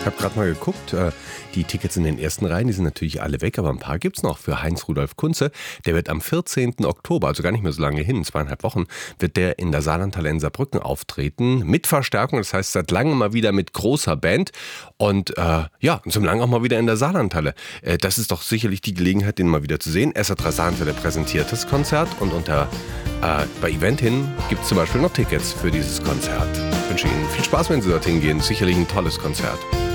Ich habe gerade mal geguckt, die Tickets in den ersten Reihen, die sind natürlich alle weg, aber ein paar gibt's noch für Heinz-Rudolf Kunze. Der wird am 14. Oktober, also gar nicht mehr so lange hin, 2,5 Wochen, wird der in der Saarlandhalle in Saarbrücken auftreten. Mit Verstärkung, das heißt seit langem mal wieder mit großer Band. Und zum Langen auch mal wieder in der Saarlandhalle. Das ist doch sicherlich die Gelegenheit, den mal wieder zu sehen. SR3 Saarlandhalle präsentiert das Konzert und bei Eventin gibt es zum Beispiel noch Tickets für dieses Konzert. Ich wünsche Ihnen viel Spaß, wenn Sie dorthin gehen. Sicherlich ein tolles Konzert.